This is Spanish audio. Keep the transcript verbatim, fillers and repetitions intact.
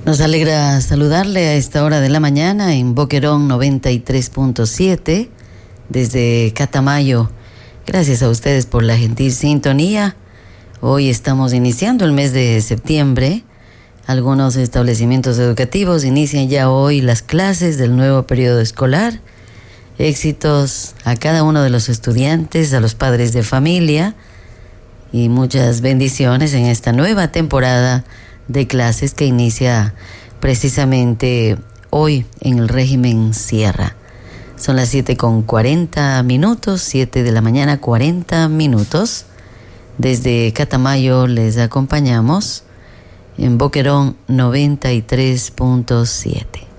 Nos alegra saludarle a esta hora de la mañana en Boquerón noventa y tres punto siete desde Catamayo. Gracias a ustedes por la gentil sintonía. Hoy estamos iniciando el mes de septiembre. Algunos establecimientos educativos inician ya hoy las clases del nuevo periodo escolar. Éxitos a cada uno de los estudiantes, a los padres de familia y muchas bendiciones en esta nueva temporada de clases que inicia precisamente hoy en el régimen Sierra. Son las siete con cuarenta minutos, siete de la mañana, cuarenta minutos. Desde Catamayo les acompañamos en Boquerón noventa y tres punto siete.